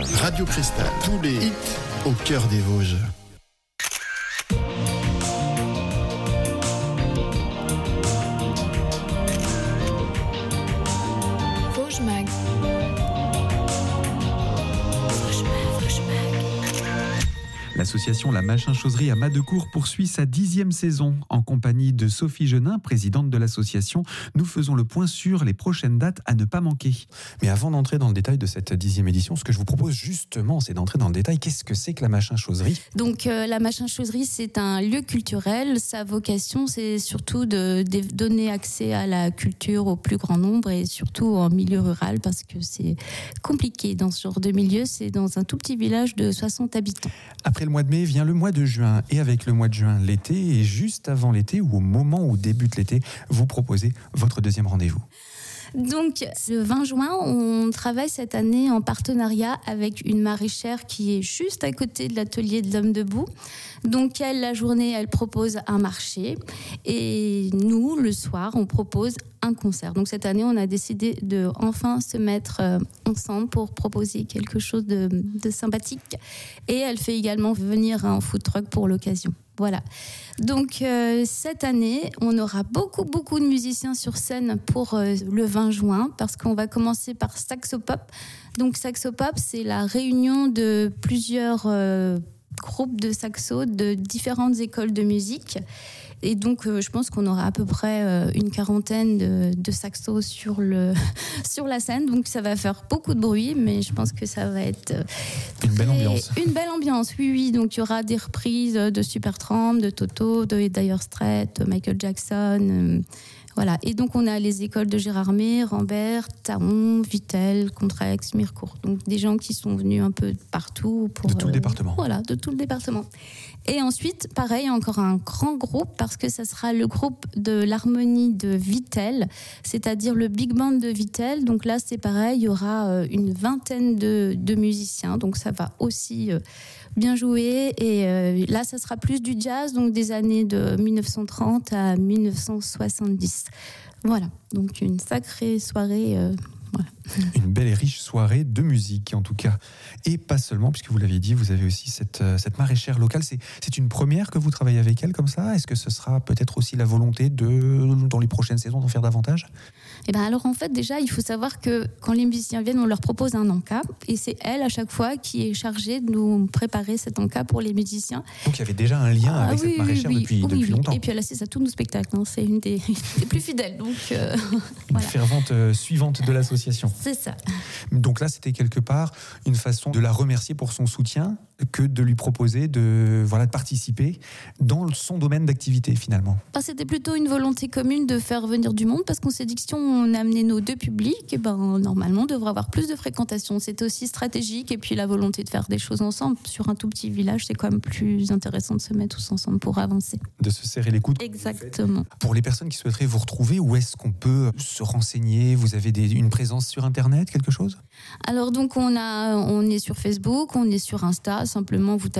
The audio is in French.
Radio Cristal, tous les hits au cœur des Vosges. Vosges Mag. L'association La Machin-Chauserie à Madecourt poursuit sa 10e saison. En compagnie de Sophie Genin, présidente de l'association, nous faisons le point sur les prochaines dates à ne pas manquer. Mais avant d'entrer dans le détail de cette 10e édition, ce que je vous propose justement, c'est d'entrer dans le détail. Qu'est-ce que c'est que La Machin-Chauserie ? Donc la Machin-Chauserie, c'est un lieu culturel. Sa vocation, c'est surtout de donner accès à la culture au plus grand nombre et surtout en milieu rural parce que c'est compliqué dans ce genre de milieu. C'est dans un tout petit village de 60 habitants. Après le mois de mai vient le mois de juin et avec le mois de juin, l'été, et juste avant l'été ou au moment où débute l'été, vous proposez votre deuxième rendez-vous. Donc, le 20 juin, on travaille cette année en partenariat avec une maraîchère qui est juste à côté de l'atelier de l'Homme Debout. Donc, elle, la journée, elle propose un marché et nous, le soir, on propose un concert. Donc, cette année, on a décidé de enfin se mettre ensemble pour proposer quelque chose de sympathique. Et elle fait également venir un food truck pour l'occasion. Voilà. Donc, cette année, on aura beaucoup de musiciens sur scène pour le 20 juin parce qu'on va commencer par Saxopop. Donc, Saxopop, c'est la réunion de plusieurs groupes de saxo de différentes écoles de musique. Et donc, je pense qu'on aura à peu près une quarantaine de saxos sur la scène. Donc, ça va faire beaucoup de bruit, mais je pense que ça va être une belle ambiance. Une belle ambiance, oui. Donc, il y aura des reprises de Supertramp, de Toto, de Dire Straits, de Michael Jackson. Voilà. Et donc, on a les écoles de Gérardmer, Rambert, Taon, Vittel, Contrex, Mirecourt. Donc, des gens qui sont venus un peu de partout. De tout le département. Voilà, de tout le département. Et ensuite, pareil, encore un grand groupe parce que ça sera le groupe de l'harmonie de Vittel, c'est-à-dire le big band de Vittel. Donc là, c'est pareil, il y aura une vingtaine de musiciens. Donc ça va aussi bien jouer. Et là, ça sera plus du jazz, donc des années de 1930 à 1970. Voilà, donc une sacrée soirée. Voilà. Une belle et riche soirée de musique en tout cas. Et pas seulement, puisque vous l'aviez dit, vous avez aussi cette maraîchère locale. C'est une première que vous travaillez avec elle comme ça ? Est-ce que ce sera peut-être aussi la volonté dans les prochaines saisons d'en faire davantage ? Eh ben alors en fait déjà il faut savoir que quand les musiciens viennent on leur propose un encas et c'est elle à chaque fois qui est chargée de nous préparer cet encas pour les musiciens. Donc il y avait déjà un lien avec cette maraîchère depuis longtemps. Et puis elle assiste à tous nos spectacles, hein. C'est une des plus fidèles. Donc, une voilà. fervente suivante de l'association. C'est ça. Donc là c'était quelque part une façon de la remercier pour son soutien que de lui proposer de participer dans son domaine d'activité finalement. C'était plutôt une volonté commune de faire venir du monde parce qu'on s'est dit que si on amenait nos deux publics, normalement on devrait avoir plus de fréquentation. C'était aussi stratégique et puis la volonté de faire des choses ensemble. Sur un tout petit village, c'est quand même plus intéressant de se mettre tous ensemble pour avancer. De se serrer les coudes. Exactement. Pour les personnes qui souhaiteraient vous retrouver, où est-ce qu'on peut se renseigner ? Vous avez une présence sur Internet, quelque chose ? Alors donc on est sur Facebook, on est sur Insta, simplement vous tapez